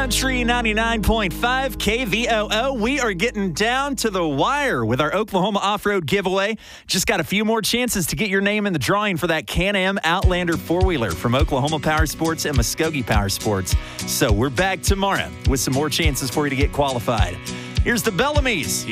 Country 99.5 KVOO. We are getting down to the wire with our Oklahoma Off-Road giveaway. Just got a few more chances to get your name in the drawing for that Can-Am Outlander four-wheeler from Oklahoma Power Sports and Muskogee Power Sports. So we're back tomorrow with some more chances for you to get qualified. Here's the Bellamy's.